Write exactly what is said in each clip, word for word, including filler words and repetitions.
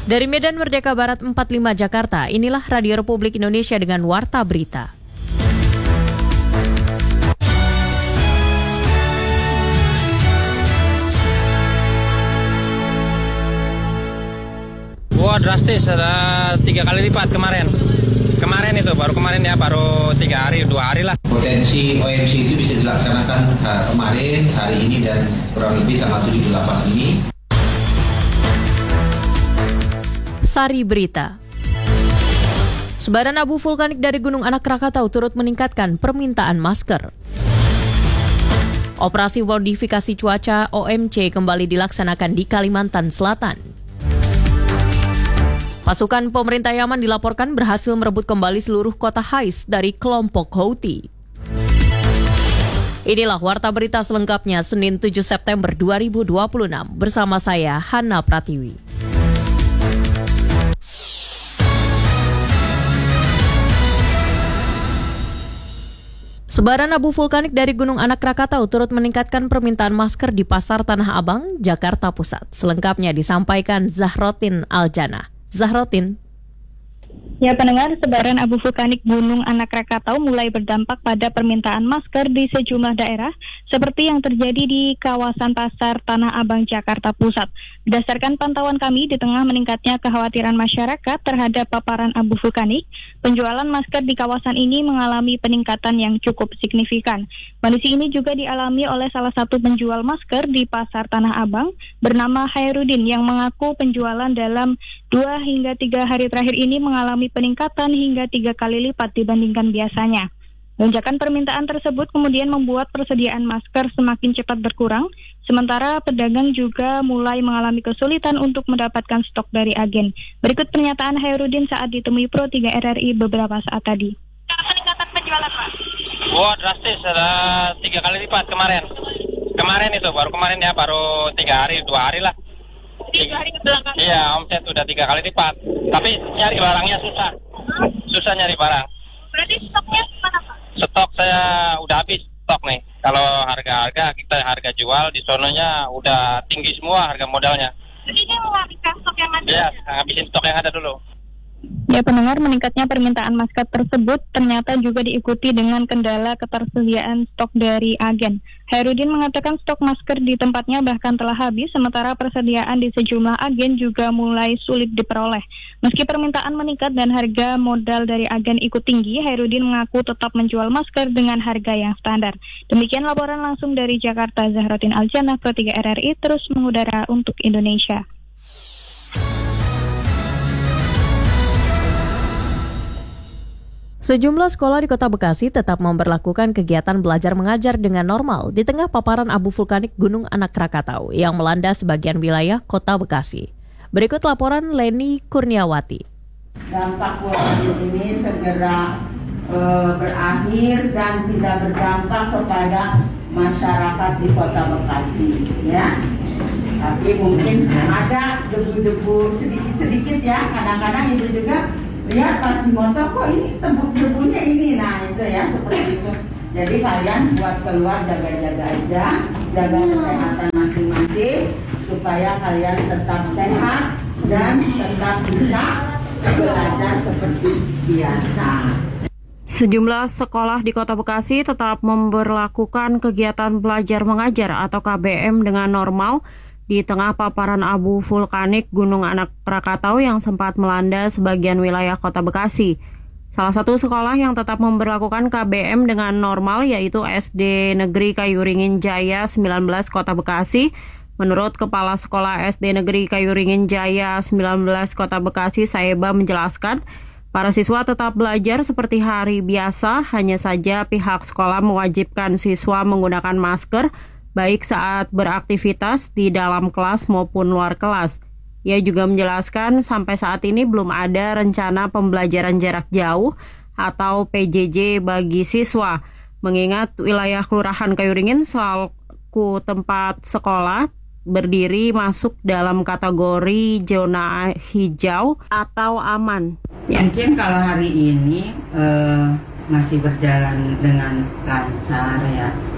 Dari Medan Merdeka Barat empat puluh lima Jakarta, inilah Radio Republik Indonesia dengan Warta Berita. Wah, drastis, ada tiga kali lipat kemarin. Kemarin itu, baru kemarin ya, baru tiga hari, dua hari lah. Potensi O M C itu bisa dilaksanakan uh, kemarin, hari ini, dan kurang lebih tanggal tujuh puluh delapan ini. Sari Berita. Sebaran abu vulkanik dari Gunung Anak Krakatau turut meningkatkan permintaan masker. Operasi modifikasi cuaca O M C kembali dilaksanakan di Kalimantan Selatan. Pasukan pemerintah Yaman dilaporkan berhasil merebut kembali seluruh kota Hais dari kelompok Houthi. Inilah Warta Berita selengkapnya Senin tujuh September dua ribu dua puluh enam bersama saya Hana Pratiwi. Sebaran abu vulkanik dari Gunung Anak Krakatau turut meningkatkan permintaan masker di Pasar Tanah Abang, Jakarta Pusat. Selengkapnya disampaikan Zahrotin Aljana. Zahrotin. Ya, pendengar, sebaran abu vulkanik Gunung Anak Krakatau mulai berdampak pada permintaan masker di sejumlah daerah, seperti yang terjadi di kawasan Pasar Tanah Abang, Jakarta Pusat. Berdasarkan pantauan kami, di tengah meningkatnya kekhawatiran masyarakat terhadap paparan abu vulkanik, penjualan masker di kawasan ini mengalami peningkatan yang cukup signifikan. Kondisi ini juga dialami oleh salah satu penjual masker di Pasar Tanah Abang bernama Hairudin yang mengaku penjualan dalam dua hingga tiga hari terakhir ini mengalami peningkatan hingga tiga kali lipat dibandingkan biasanya. Lonjakan permintaan tersebut kemudian membuat persediaan masker semakin cepat berkurang, sementara pedagang juga mulai mengalami kesulitan untuk mendapatkan stok dari agen. Berikut pernyataan Hairudin saat ditemui Pro tiga R R I beberapa saat tadi. Peningkatan penjualan, Pak? Wah, drastis, ada tiga kali lipat kemarin. Kemarin itu, baru kemarin ya, baru tiga hari, dua hari lah. Tiga hari ke belakang? Iya, omset sudah tiga kali lipat. Tapi nyari barangnya susah. Susah nyari barang. Berarti stoknya gimana, Pak? Stok saya udah habis stok nih. Kalau harga-harga kita harga jual di sononya udah tinggi semua harga modalnya. Jadi dia menghabiskan stok yang ada? Iya, habisin stok yang ada dulu. Ya, pendengar, meningkatnya permintaan masker tersebut ternyata juga diikuti dengan kendala ketersediaan stok dari agen. Hairudin mengatakan stok masker di tempatnya bahkan telah habis, sementara persediaan di sejumlah agen juga mulai sulit diperoleh. Meski permintaan meningkat dan harga modal dari agen ikut tinggi, Hairudin mengaku tetap menjual masker dengan harga yang standar. Demikian laporan langsung dari Jakarta, Zahrotin Aljana, Pro tiga R R I terus mengudara untuk Indonesia. Sejumlah sekolah di Kota Bekasi tetap memberlakukan kegiatan belajar mengajar dengan normal di tengah paparan abu vulkanik Gunung Anak Krakatau yang melanda sebagian wilayah Kota Bekasi. Berikut laporan Leni Kurniawati. Dampak vulkanik ini segera e, berakhir dan tidak berdampak kepada masyarakat di Kota Bekasi, ya. Tapi mungkin ada debu-debu sedikit-sedikit ya. Kadang-kadang itu juga lihat pas di motor, kok ini tembok debunya ini, nah itu ya, seperti itu. Jadi kalian buat keluar jaga-jaga aja, jaga kesehatan masing-masing, supaya kalian tetap sehat dan tetap bisa belajar seperti biasa. Sejumlah sekolah di Kota Bekasi tetap memberlakukan kegiatan belajar mengajar atau K B M dengan normal di tengah paparan abu vulkanik Gunung Anak Krakatau yang sempat melanda sebagian wilayah Kota Bekasi. Salah satu sekolah yang tetap memberlakukan K B M dengan normal yaitu S D Negeri Kayuringin Jaya sembilan belas Kota Bekasi. Menurut Kepala Sekolah S D Negeri Kayuringin Jaya sembilan belas Kota Bekasi, Saeba menjelaskan, para siswa tetap belajar seperti hari biasa, hanya saja pihak sekolah mewajibkan siswa menggunakan masker baik saat beraktivitas di dalam kelas maupun luar kelas. Ia juga menjelaskan sampai saat ini belum ada rencana pembelajaran jarak jauh atau P J J bagi siswa, mengingat wilayah Kelurahan Kayuringin selaku tempat sekolah berdiri masuk dalam kategori zona hijau atau aman. Ya. Mungkin kalau hari ini uh, masih berjalan dengan lancar ya.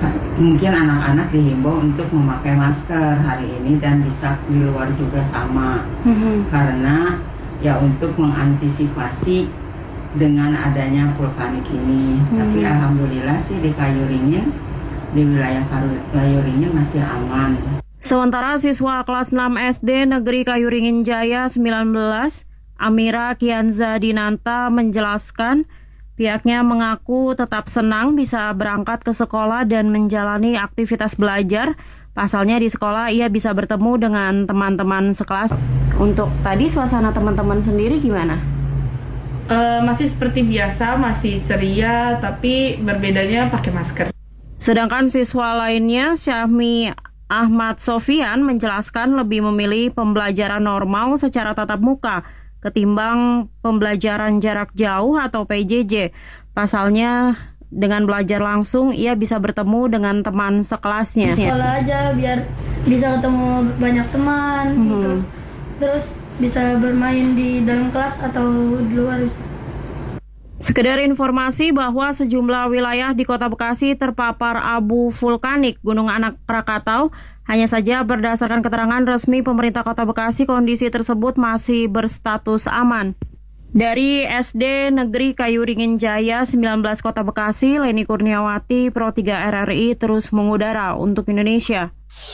mungkin anak-anak dihimbau untuk memakai masker hari ini dan bisa di luar juga sama. Mm-hmm. Karena ya untuk mengantisipasi dengan adanya vulkanik ini. Mm-hmm. Tapi alhamdulillah sih di Kayuringin, di wilayah Kayuringin masih aman. Sementara siswa kelas enam S D Negeri Kayuringin Jaya sembilan belas, Amira Kianza Dinanta menjelaskan pihaknya mengaku tetap senang bisa berangkat ke sekolah dan menjalani aktivitas belajar. Pasalnya di sekolah ia bisa bertemu dengan teman-teman sekelas. Untuk tadi suasana teman-teman sendiri gimana? Uh, masih seperti biasa, masih ceria, tapi berbedanya pakai masker. Sedangkan siswa lainnya, Syahmi Ahmad Sofian menjelaskan lebih memilih pembelajaran normal secara tatap muka ketimbang pembelajaran jarak jauh atau P J J. Pasalnya dengan belajar langsung ia bisa bertemu dengan teman sekelasnya. Sekolah aja biar bisa ketemu banyak teman, hmm. gitu. Terus bisa bermain di dalam kelas atau di luar. Sekedar informasi bahwa sejumlah wilayah di Kota Bekasi terpapar abu vulkanik Gunung Anak Krakatau. Hanya saja berdasarkan keterangan resmi pemerintah Kota Bekasi, kondisi tersebut masih berstatus aman. Dari S D Negeri Kayuringin Jaya sembilan belas Kota Bekasi, Leni Kurniawati, Pro tiga R R I terus mengudara untuk Indonesia.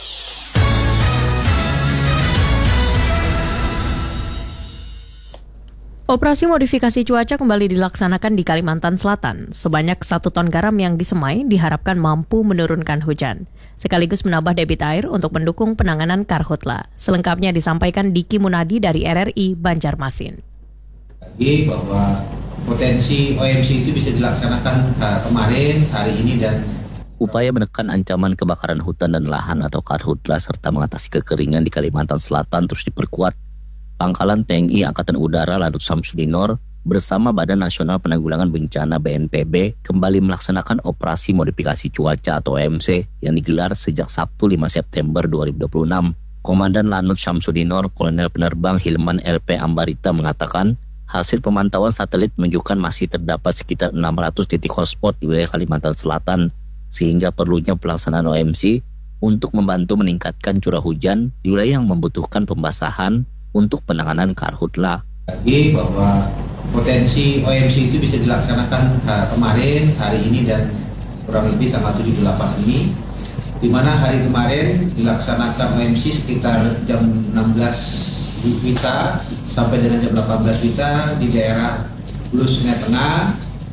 Operasi modifikasi cuaca kembali dilaksanakan di Kalimantan Selatan. Sebanyak satu ton garam yang disemai diharapkan mampu menurunkan hujan, sekaligus menambah debit air untuk mendukung penanganan karhutla. Selengkapnya disampaikan Diki Munadi dari R R I Banjarmasin. Lagi bahwa potensi O M C itu bisa dilaksanakan kemarin, hari ini, dan upaya menekan ancaman kebakaran hutan dan lahan atau karhutla serta mengatasi kekeringan di Kalimantan Selatan terus diperkuat. Pangkalan T N I Angkatan Udara Lanut Samsudinor bersama Badan Nasional Penanggulangan Bencana B N P B kembali melaksanakan operasi modifikasi cuaca atau O M C yang digelar sejak Sabtu lima September dua ribu dua puluh enam. Komandan Lanut Samsudinor Kolonel Penerbang Hilman L P Ambarita mengatakan hasil pemantauan satelit menunjukkan masih terdapat sekitar enam ratus titik hotspot di wilayah Kalimantan Selatan, sehingga perlunya pelaksanaan O M C untuk membantu meningkatkan curah hujan di wilayah yang membutuhkan pembasahan untuk penanganan karhutla. Lagi bahwa potensi O M C itu bisa dilaksanakan kemarin, hari ini, dan kurang lebih tanggal tujuh puluh delapan ini, di mana hari kemarin dilaksanakan O M C sekitar jam enam belas W I T A sampai dengan jam delapan belas W I T A di daerah Hulu Sungai Tengah,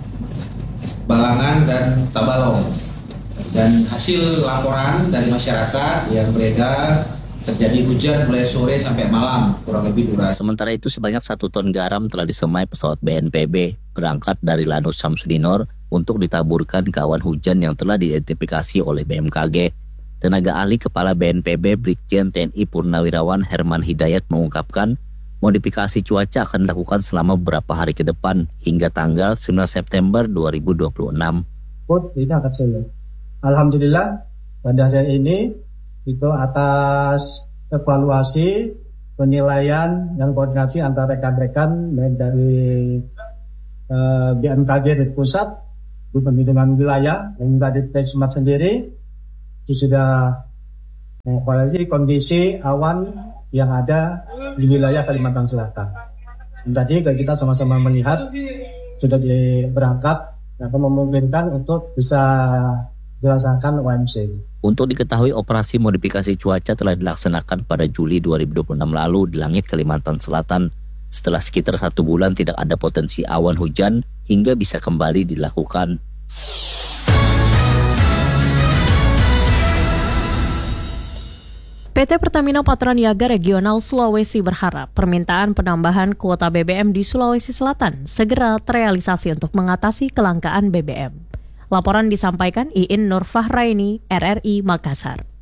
Balangan, dan Tabalong. Dan hasil laporan dari masyarakat yang beredar terjadi hujan mulai sore sampai malam, kurang lebih durasi. Sementara itu sebanyak satu ton garam telah disemai pesawat B N P B berangkat dari Lanut Samsudinor untuk ditaburkan ke awan hujan yang telah diidentifikasi oleh B M K G. Tenaga ahli Kepala B N P B Brigjen T N I Purnawirawan Herman Hidayat mengungkapkan modifikasi cuaca akan dilakukan selama beberapa hari ke depan hingga tanggal sembilan September dua ribu dua puluh enam. Ini akan sulit. Alhamdulillah pada hari ini itu atas evaluasi, penilaian, dan koordinasi antara rekan-rekan dari uh, B M K G di pusat, Pembimbingan Wilayah, dan dari T Sumat sendiri, itu sudah mengevaluasi kondisi awan yang ada di wilayah Kalimantan Selatan. Dan tadi kita sama-sama melihat sudah berangkat dan memungkinkan untuk bisa dilaksanakan O M C. Untuk diketahui, operasi modifikasi cuaca telah dilaksanakan pada Juli dua ribu dua puluh enam lalu di langit Kalimantan Selatan. Setelah sekitar satu bulan tidak ada potensi awan hujan hingga bisa kembali dilakukan. P T Pertamina Patraniaga Regional Sulawesi berharap permintaan penambahan kuota B B M di Sulawesi Selatan segera terrealisasi untuk mengatasi kelangkaan B B M. Laporan disampaikan Iin Nur Fahraini, R R I Makassar.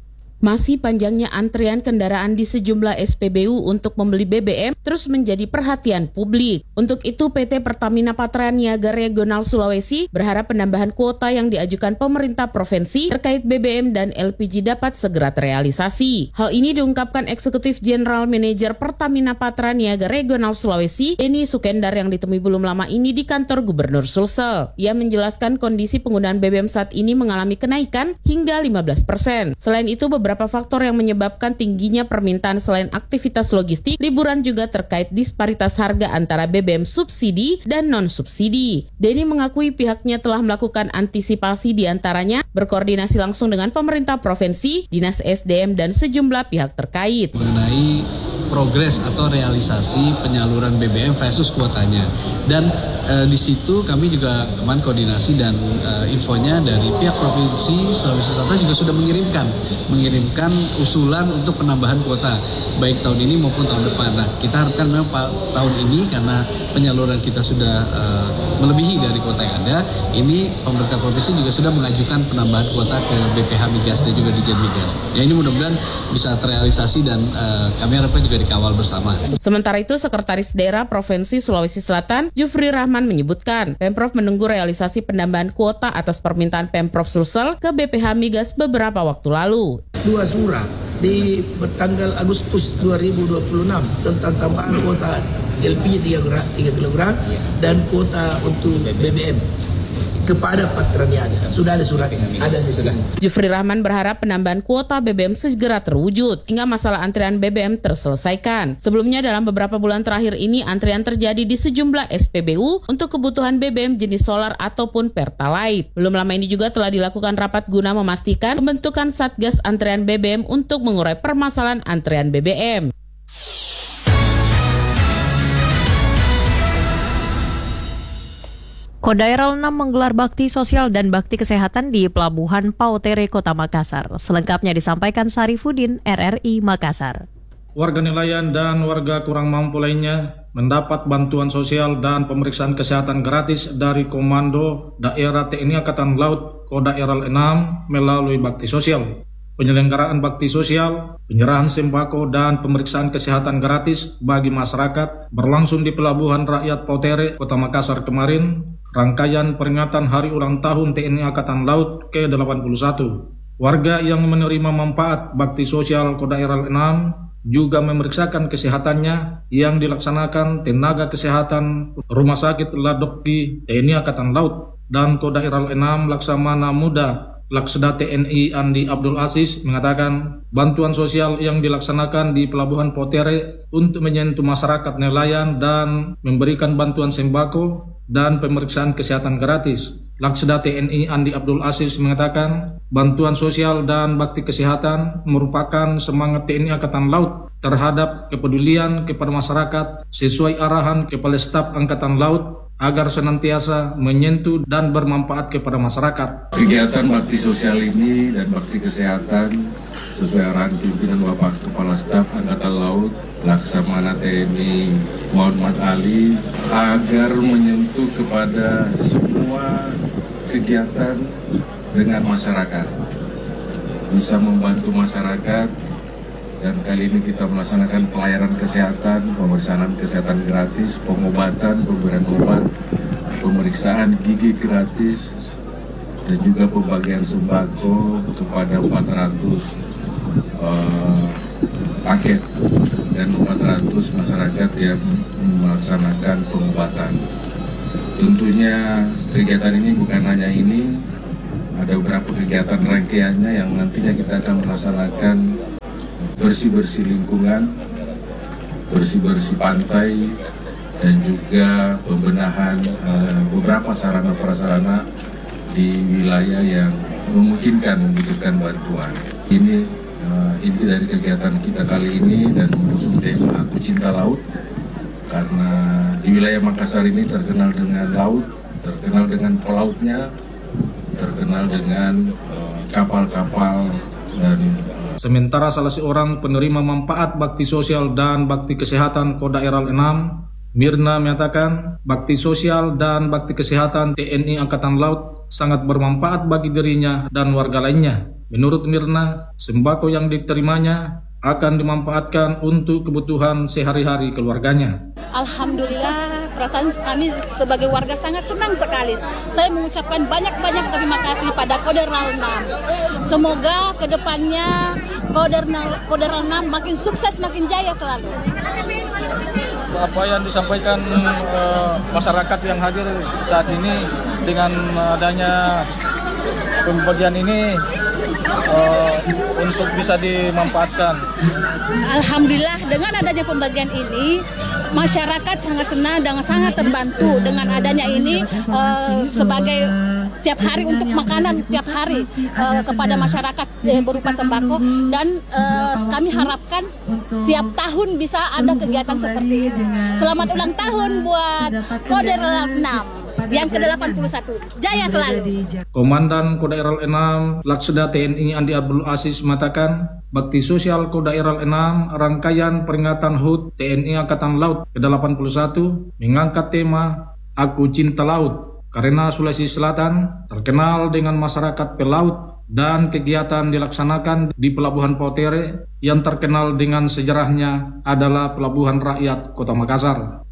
Masih panjangnya antrian kendaraan di sejumlah S P B U untuk membeli B B M terus menjadi perhatian publik. Untuk itu P T Pertamina Patraniaga Regional Sulawesi berharap penambahan kuota yang diajukan pemerintah provinsi terkait B B M dan L P G dapat segera terrealisasi. Hal ini diungkapkan Eksekutif General Manager Pertamina Patraniaga Regional Sulawesi, Eni Sukendar, yang ditemui belum lama ini di kantor Gubernur Sulsel. Ia menjelaskan kondisi penggunaan B B M saat ini mengalami kenaikan hingga lima belas persen. Selain itu, beberapa faktor yang menyebabkan tingginya permintaan selain aktivitas logistik, liburan juga terkait disparitas harga antara B B M subsidi dan non-subsidi. Denny mengakui pihaknya telah melakukan antisipasi diantaranya berkoordinasi langsung dengan pemerintah provinsi, dinas S D M, dan sejumlah pihak terkait. Mengenai progres atau realisasi penyaluran B B M versus kuotanya. Dan e, di situ kami juga kemarin koordinasi dan e, infonya dari pihak Provinsi Sulawesi Selatan juga sudah mengirimkan mengirimkan usulan untuk penambahan kuota baik tahun ini maupun tahun depan. Nah, kita harapkan memang tahun ini karena penyaluran kita sudah e, melebihi dari kuota yang ada, ini pemerintah provinsi juga sudah mengajukan penambahan kuota ke B P H Migas dan juga Ditjen Migas. Ya, ini mudah-mudahan bisa terrealisasi dan e, kami harapkan juga dikawal bersama. Sementara itu, Sekretaris Daerah Provinsi Sulawesi Selatan, Jufri Rahman, menyebutkan Pemprov menunggu realisasi penambahan kuota atas permintaan Pemprov Sulsel ke B P H Migas beberapa waktu lalu. Dua surat di tanggal Agustus dua ribu dua puluh enam tentang tambahan kuota L P G tiga kilogram dan kuota untuk B B M kepada Patraniaga. Sudah ada suratnya, ada di sini. Jufri Rahman berharap penambahan kuota B B M segera terwujud hingga masalah antrian B B M terselesaikan. Sebelumnya dalam beberapa bulan terakhir ini antrian terjadi di sejumlah S P B U untuk kebutuhan B B M jenis solar ataupun Pertalite. Belum lama ini juga telah dilakukan rapat guna memastikan pembentukan Satgas Antrian B B M untuk mengurai permasalahan antrian B B M. Kodaeral enam menggelar bakti sosial dan bakti kesehatan di Pelabuhan Pautere, Kota Makassar. Selengkapnya disampaikan Sarifudin, R R I Makassar. Warga nelayan dan warga kurang mampu lainnya mendapat bantuan sosial dan pemeriksaan kesehatan gratis dari Komando Daerah T N I Angkatan Laut Kodaeral enam melalui bakti sosial. Penyelenggaraan bakti sosial, penyerahan sembako, dan pemeriksaan kesehatan gratis bagi masyarakat berlangsung di Pelabuhan Rakyat Pautere, Kota Makassar kemarin, rangkaian peringatan Hari Ulang Tahun T N I Angkatan Laut ke delapan puluh satu. Warga yang menerima manfaat bakti sosial Kodaeral enam juga memeriksakan kesehatannya yang dilaksanakan tenaga kesehatan Rumah Sakit Ladokki T N I Angkatan Laut dan Kodaeral enam Laksamana Muda Laksda T N I Andi Abdul Aziz mengatakan bantuan sosial yang dilaksanakan di Pelabuhan Pautere untuk menyentuh masyarakat nelayan dan memberikan bantuan sembako dan pemeriksaan kesehatan gratis. Laksda T N I Andi Abdul Aziz mengatakan bantuan sosial dan bakti kesehatan merupakan semangat T N I Angkatan Laut terhadap kepedulian kepada masyarakat sesuai arahan Kepala Staf Angkatan Laut agar senantiasa menyentuh dan bermanfaat kepada masyarakat. Kegiatan bakti sosial ini dan bakti kesehatan sesuai arahan pimpinan Bapak Kepala Staf Angkatan Laut Laksamana T N I Muhammad Ali agar menyentuh kepada semua kegiatan dengan masyarakat, bisa membantu masyarakat. Dan kali ini kita melaksanakan pelayanan kesehatan, pemeriksaan kesehatan gratis, pengobatan, pemberian obat, pemeriksaan gigi gratis, dan juga pembagian sembako kepada empat ratus uh, paket dan empat ratus masyarakat yang melaksanakan pengobatan. Tentunya kegiatan ini bukan hanya ini, ada beberapa kegiatan rangkaiannya yang nantinya kita akan melaksanakan bersih-bersih lingkungan, bersih-bersih pantai, dan juga pembenahan uh, beberapa sarana prasarana di wilayah yang memungkinkan membutuhkan bantuan. Ini uh, inti dari kegiatan kita kali ini dan mengusung tema Aku Cinta Laut, karena di wilayah Makassar ini terkenal dengan laut, terkenal dengan pelautnya, terkenal dengan kapal-kapal uh, dan Sementara salah seorang penerima manfaat bakti sosial dan bakti kesehatan Kodaeral enam, Mirna, menyatakan bakti sosial dan bakti kesehatan T N I Angkatan Laut sangat bermanfaat bagi dirinya dan warga lainnya. Menurut Mirna, sembako yang diterimanya akan dimanfaatkan untuk kebutuhan sehari-hari keluarganya. Alhamdulillah, perasaan kami sebagai warga sangat senang sekali. Saya mengucapkan banyak-banyak terima kasih pada Koderral enam. Semoga kedepannya Koderral enam makin sukses, makin jaya selalu. Apa yang disampaikan uh, masyarakat yang hadir saat ini dengan adanya pemberian ini uh, untuk bisa dimanfaatkan. Alhamdulillah, dengan adanya pembagian ini masyarakat sangat senang dan sangat terbantu dengan adanya ini uh, sebagai tiap hari untuk makanan tiap hari uh, kepada masyarakat uh, berupa sembako, dan uh, kami harapkan tiap tahun bisa ada kegiatan seperti ini. Selamat ulang tahun buat Koderral enam yang ke delapan puluh satu. Jaya selalu. Komandan Koderral enam Laksda T N I Andi Abdul Aziz mengatakan, bakti sosial Koderral enam rangkaian peringatan H U T T N I Angkatan Laut ke delapan puluh satu mengangkat tema Aku Cinta Laut karena Sulawesi Selatan terkenal dengan masyarakat pelaut dan kegiatan dilaksanakan di Pelabuhan Pautere yang terkenal dengan sejarahnya adalah Pelabuhan Rakyat Kota Makassar.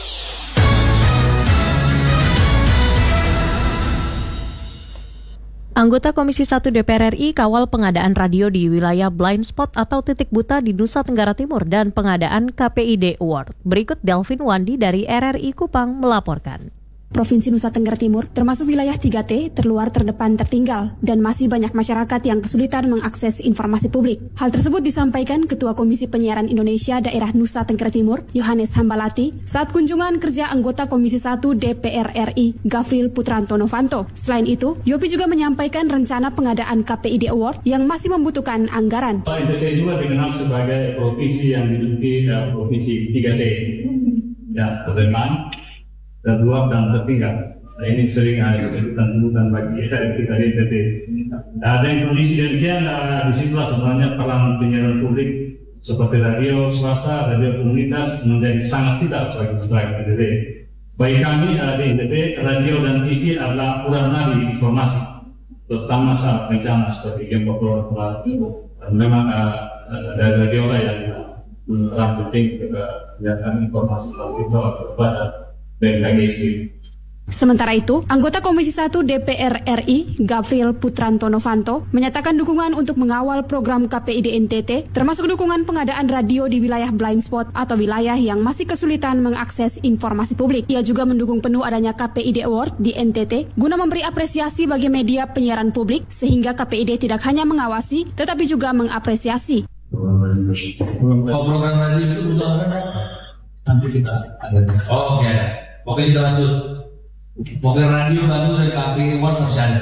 Anggota Komisi satu D P R R I kawal pengadaan radio di wilayah blind spot atau titik buta di Nusa Tenggara Timur dan pengadaan K P I D Award. Berikut Delvin Wandi dari R R I Kupang melaporkan. Provinsi Nusa Tenggara Timur, termasuk wilayah tiga T, terluar, terdepan, tertinggal, dan masih banyak masyarakat yang kesulitan mengakses informasi publik. Hal tersebut disampaikan Ketua Komisi Penyiaran Indonesia Daerah Nusa Tenggara Timur, Yohanes Hambalati, saat kunjungan kerja anggota Komisi satu D P R R I, Gavril Putranto Novanto. Selain itu, Yopi juga menyampaikan rencana pengadaan K P I D Award yang masih membutuhkan anggaran. N T T juga dikenal sebagai provinsi yang diduduki uh, provinsi tiga T, ya, terdepan, terluar dan tertinggal. Nah, ini sering ada kesulitan-kesulitan bagi kita di N T T. Nah, dengan kondisi demikian, uh, disitulah sebenarnya peran penyiaran publik seperti radio swasta, radio komunitas menjadi sangat tidak bagi N T T. Bagi kami uh, di N T T, radio dan T V adalah kurang dari informasi, terutama saat bencana seperti gempa bumi. Memang uh, dari radio lah yang uh, penting kegiatan informasi itu kepada B M K G. Sementara itu, anggota Komisi satu D P R R I, Gavril Putranto Novanto, menyatakan dukungan untuk mengawal program K P I D N T T, termasuk dukungan pengadaan radio di wilayah blind spot atau wilayah yang masih kesulitan mengakses informasi publik. Ia juga mendukung penuh adanya K P I D Award di N T T, guna memberi apresiasi bagi media penyiaran publik, sehingga K P I D tidak hanya mengawasi, tetapi juga mengapresiasi. Oh, program radio itu butuh apa? Nanti kita ada. Oh, oke. Okay. Oke, kita lanjut. Oke, radio baru dari K P I Award harus ada.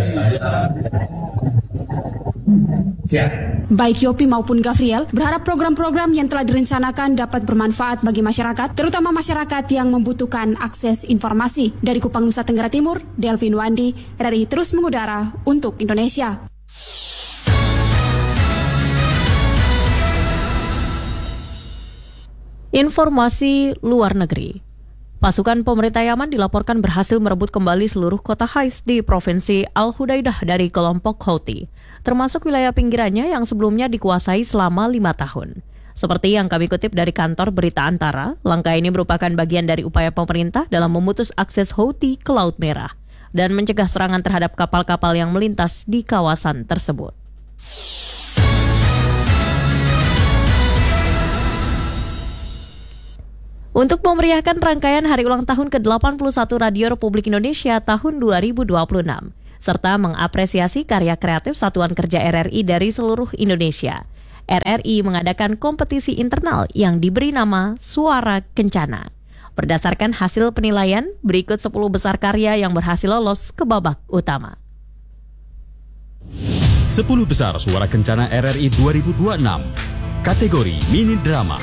Siap. Baik Yopi maupun Gavriel berharap program-program yang telah direncanakan dapat bermanfaat bagi masyarakat, terutama masyarakat yang membutuhkan akses informasi. Dari Kupang, Nusa Tenggara Timur, Delvin Wandi, R R I terus mengudara untuk Indonesia. Informasi luar negeri. Pasukan pemerintah Yaman dilaporkan berhasil merebut kembali seluruh kota Hais di Provinsi Al-Hudaidah dari kelompok Houthi, termasuk wilayah pinggirannya yang sebelumnya dikuasai selama lima tahun. Seperti yang kami kutip dari kantor berita Antara, langkah ini merupakan bagian dari upaya pemerintah dalam memutus akses Houthi ke Laut Merah dan mencegah serangan terhadap kapal-kapal yang melintas di kawasan tersebut. Untuk memeriahkan rangkaian hari ulang tahun ke delapan puluh satu Radio Republik Indonesia tahun dua ribu dua puluh enam, serta mengapresiasi karya kreatif Satuan Kerja R R I dari seluruh Indonesia, R R I mengadakan kompetisi internal yang diberi nama Suara Kencana. Berdasarkan hasil penilaian, berikut sepuluh besar karya yang berhasil lolos ke babak utama. sepuluh besar Suara Kencana R R I dua ribu dua puluh enam, kategori mini drama.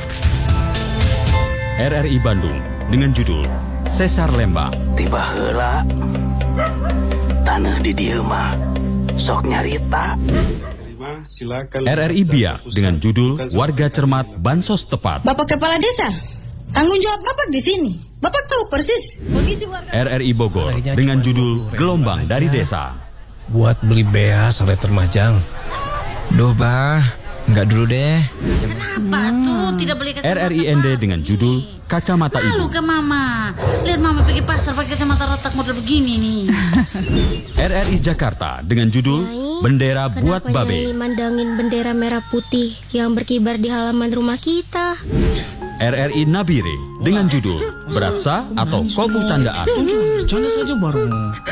R R I Bandung dengan judul Sesar Lembang. Tiba heula tanah di dieu mah sok nyarita. R R I Biak dengan judul Warga Cermat Bansos Tepat. Bapak Kepala Desa, tanggung jawab Bapak di sini. Bapak tahu persis kondisi warga. R R I Bogor dengan judul Gelombang dari Desa. buat beli beas Letter Majang. Duh, Bah, enggak dulu deh. Kenapa tuh tidak beli kacamata? R R I N D dengan judul Kacamata Ibu. Malu ke Mama. Lihat Mama pergi pasar pakai kacamata retak model begini nih. R R I Jakarta dengan judul Bendera Buat Babe. Nyai mandangin bendera merah putih yang berkibar di halaman rumah kita? R R I Nabire dengan judul Beratsa atau Kopu Candaan. Bercanda saja baru.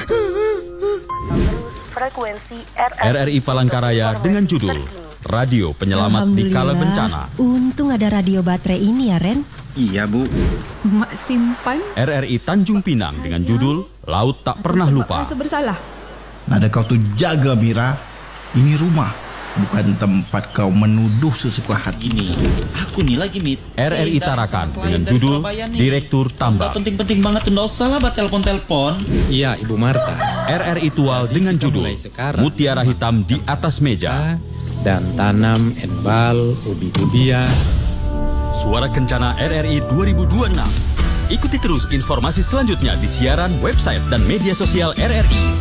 Frekuensi R R I Palangkaraya dengan judul Radio Penyelamat di Kala Bencana. Untung ada radio baterai ini ya, Ren. Iya, Bu. Mak simpan. R R I Tanjung Pinang dengan judul Laut Tak Pernah Lupa. Rasa bersalah. Nada kau tuh jaga, Mira. Ini rumah, bukan tempat kau menuduh sesuka hati. Ini, aku nih lagi, Mit. R R I Tarakan dengan judul Direktur Tambak. Penting-penting banget tuh, nggak usah lah buat telepon-telepon. Iya, Ibu Marta. R R I Tual dengan judul Mutiara Hitam di Atas Meja. Dan tanam enbal ubi dubia. Suara Kencana R R I dua ribu dua puluh enam. Ikuti terus informasi selanjutnya di siaran, website, dan media sosial R R I.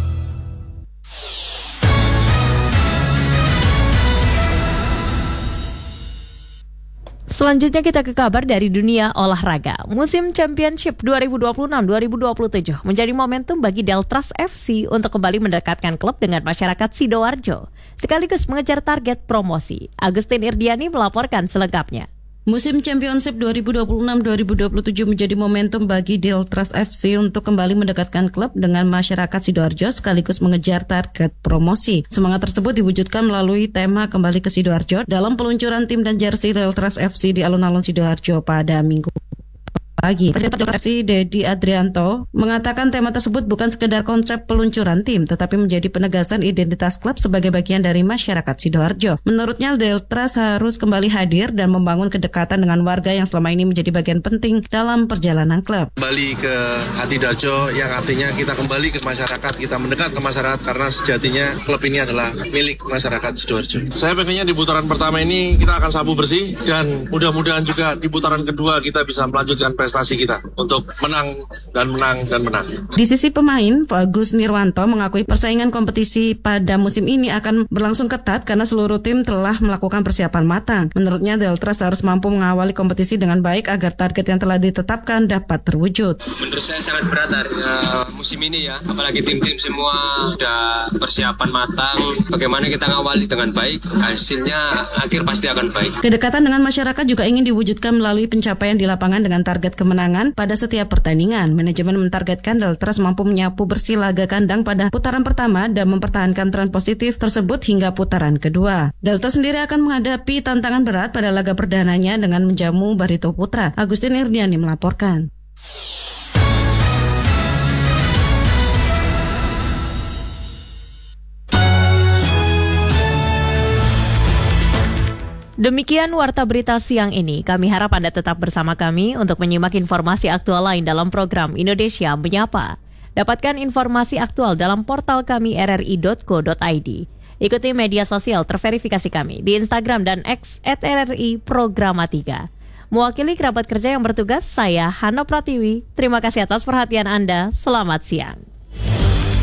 Selanjutnya kita ke kabar dari dunia olahraga. Musim Championship dua ribu dua puluh enam dua ribu dua puluh tujuh menjadi momentum bagi Deltras F C untuk kembali mendekatkan klub dengan masyarakat Sidoarjo, sekaligus mengejar target promosi. Agustin Irdiani melaporkan selengkapnya. Musim Championship dua ribu dua puluh enam dua ribu dua puluh tujuh menjadi momentum bagi Deltras F C untuk kembali mendekatkan klub dengan masyarakat Sidoarjo sekaligus mengejar target promosi. Semangat tersebut diwujudkan melalui tema Kembali ke Sidoarjo dalam peluncuran tim dan jersey Deltras F C di alun-alun Sidoarjo pada Minggu pagi. Presiden Deltras F C Dedi Adrianto mengatakan tema tersebut bukan sekedar konsep peluncuran tim, tetapi menjadi penegasan identitas klub sebagai bagian dari masyarakat Sidoarjo. Menurutnya, Deltras harus kembali hadir dan membangun kedekatan dengan warga yang selama ini menjadi bagian penting dalam perjalanan klub. Kembali ke hati Darjo, yang artinya kita kembali ke masyarakat, kita mendekat ke masyarakat karena sejatinya klub ini adalah milik masyarakat Sidoarjo. Saya pengennya di putaran pertama ini kita akan sapu bersih dan mudah-mudahan juga di putaran kedua kita bisa melanjutkan prestasi kita untuk menang dan menang dan menang. Di sisi pemain, Agus Nirwanto mengakui persaingan kompetisi pada musim ini akan berlangsung ketat karena seluruh tim telah melakukan persiapan matang. Menurutnya, Deltras harus mampu mengawali kompetisi dengan baik agar target yang telah ditetapkan dapat terwujud. Menurut saya sangat berat uh, musim ini ya, apalagi tim-tim semua sudah persiapan matang. Bagaimana kita ngawali dengan baik, hasilnya akhir pasti akan baik. Kedekatan dengan masyarakat juga ingin diwujudkan melalui pencapaian di lapangan dengan target kemenangan pada setiap pertandingan. Manajemen mentargetkan Deltras mampu menyapu bersih laga kandang pada putaran pertama dan mempertahankan tren positif tersebut hingga putaran kedua. Deltras sendiri akan menghadapi tantangan berat pada laga perdananya dengan menjamu Barito Putra. Agustin Irdiani melaporkan. Demikian Warta Berita siang ini. Kami harap Anda tetap bersama kami untuk menyimak informasi aktual lain dalam program Indonesia Menyapa. Dapatkan informasi aktual dalam portal kami r r i dot co dot i d. Ikuti media sosial terverifikasi kami di Instagram dan X at r r i programa tiga. Mewakili kerabat kerja yang bertugas, saya Hana Pratiwi. Terima kasih atas perhatian Anda. Selamat siang.